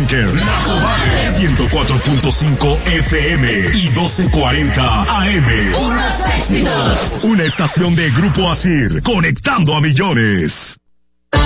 Bunker. La Cobarde. 104.5 FM y 1240 AM. Puros éxitos. Una estación de Grupo Asir, conectando a millones.